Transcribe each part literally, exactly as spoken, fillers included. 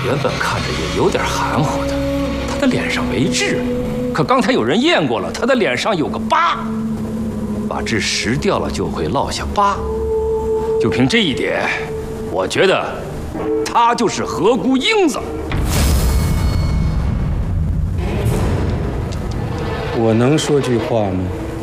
原本看着也有点含糊的，他的脸上没痣，可刚才有人验过了，他的脸上有个疤。把痣拾掉了就会落下疤，就凭这一点，我觉得他就是何姑英子。 我能说句话吗？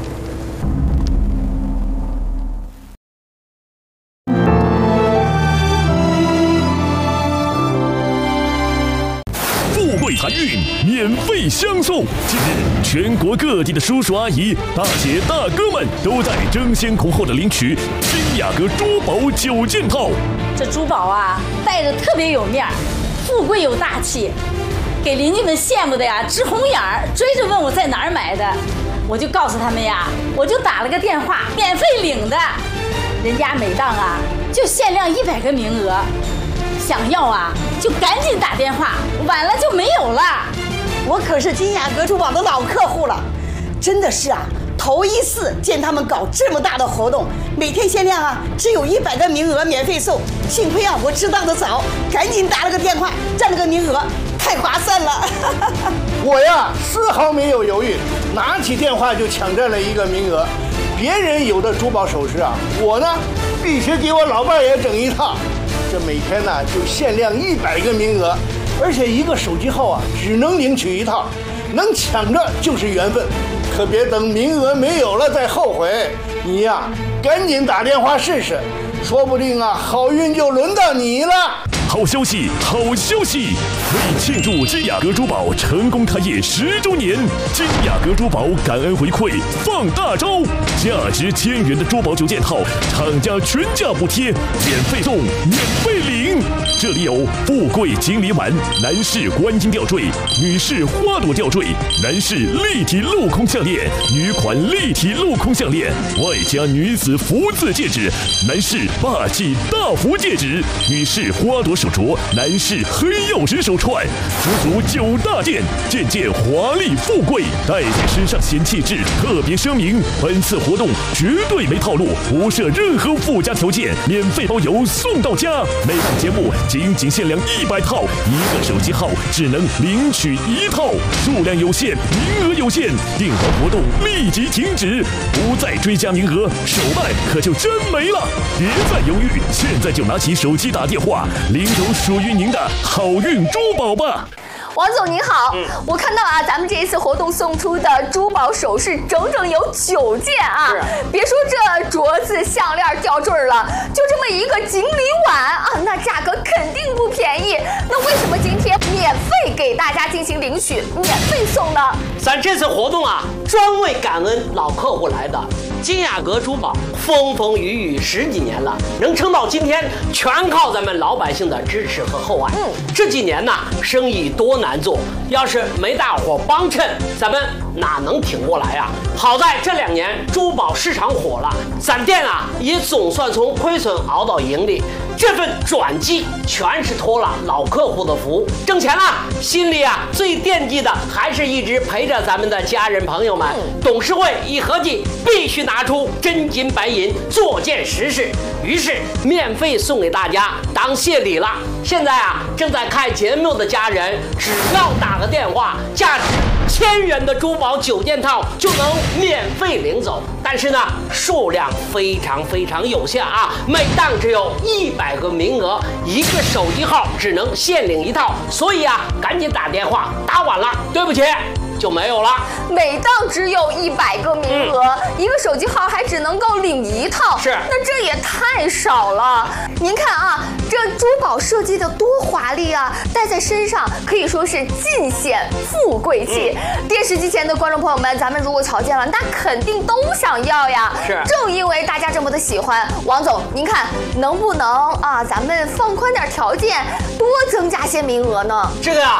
富贵财运免费相送。近日，全国各地的叔叔阿姨、大姐大哥们都在争先恐后的领取金雅阁珠宝九件套。 这珠宝啊，戴着特别有面儿，富贵有大气，给邻居们羡慕的呀直红眼儿，追着问我在哪儿买的，我就告诉他们呀，我就打了个电话，免费领的。人家每档啊就限量一百个名额。想要啊，就赶紧打电话，晚了就没有了。 我可是金雅阁珠宝的老客户了，真的是啊，头一次见他们搞这么大的活动，每天限量啊，只有一百个名额免费送。幸亏啊，我知道的早，赶紧打了个电话，占了个名额，太划算了。 我呀，丝毫没有犹豫，拿起电话就抢占了一个名额。别人有的珠宝首饰啊，我呢必须给我老伴也整一套。这每天呢就限量一百个名额，而且一个手机号啊只能领取一套，能抢着就是缘分，可别等名额没有了再后悔。你呀，赶紧打电话试试，说不定啊好运就轮到你了。 好消息，好消息！为庆祝金雅阁珠宝成功开业十周年，金雅阁珠宝感恩回馈放大招，价值千元的珠宝九件套，厂家全价补贴，免费送，免费领。这里有富贵金梨丸、男士观音吊坠、女士花朵吊坠、男士立体镂空项链、女款立体镂空项链，外加女子福字戒指、男士霸气大福戒指、女士花朵手镯、男士黑曜石手串，足足九大件，件件华丽富贵，戴在身上显气质。特别声明，本次活动绝对没套路，不设任何附加条件，免费包邮送到家。每档节目仅仅限量一百套，一个手机号只能领取一套，数量有限，名额有限，订单活动立即停止，不再追加名额，手慢可就真没了。别再犹豫，现在就拿起手机打电话，领走属于您的好运珠宝吧。 王总您好，嗯、我看到啊，咱们这一次活动送出的珠宝首饰整整有九件啊！别说这镯子、项链、吊坠了，就这么一个锦鲤碗啊，那价格肯定不便宜。那为什么今天免费给大家进行领取，免费送呢？ 咱这次活动啊，专为感恩老客户来的。金雅阁珠宝风风雨雨十几年了，能撑到今天，全靠咱们老百姓的支持和厚爱。嗯，这几年呢，生意多难做，要是没大伙帮衬，咱们哪能挺过来呀？好在这两年珠宝市场火了，咱店啊也总算从亏损熬到盈利。这份转机全是托了老客户的福，挣钱了，心里啊最惦记的还是一直陪着咱们的家人朋友们。董事会一合计，必须拿出真金白银做件实事，于是免费送给大家当谢礼了。现在啊正在看节目的家人，只要打个电话，价值千元的珠宝九件套就能免费领走，但是呢数量非常非常有限啊，每档只有一百个名额，一个手机号只能限领一套，所以啊赶紧打电话，打晚了对不起就没有了。 每档只有一百个名额、嗯，一个手机号还只能够领一套， 是， 那这也太少了。您看啊，这珠宝设计的多华丽啊，戴在身上可以说是尽显富贵气。嗯、电视机前的观众朋友们，咱们如果瞧见了，那肯定都想要呀。 是， 正因为大家这么的喜欢，王总，您看能不能啊，咱们放宽点条件，多增加些名额呢？ 这个呀、啊，